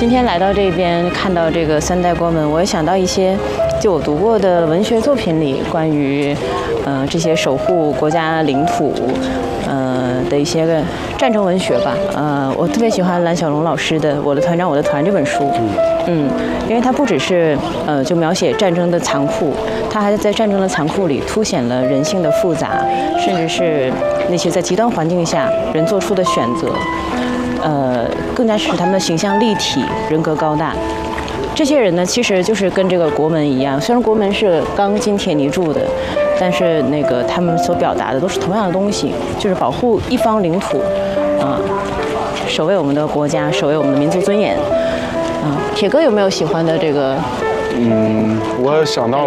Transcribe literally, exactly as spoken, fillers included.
今天来到这边，看到这个三代国门，我也想到一些就我读过的文学作品里关于，呃，这些守护国家领土，呃的一些个战争文学吧。呃，我特别喜欢蓝小龙老师的《我的团长我的团》这本书。嗯，因为它不只是呃就描写战争的残酷，它还在战争的残酷里凸显了人性的复杂，甚至是那些在极端环境下人做出的选择。呃，更加使他们的形象立体，人格高大。这些人呢，其实就是跟这个国门一样，虽然国门是钢筋铁泥铸的，但是那个他们所表达的都是同样的东西，就是保护一方领土，啊、呃，守卫我们的国家，守卫我们的民族尊严。啊、呃，铁哥有没有喜欢的这个？ 嗯，我想到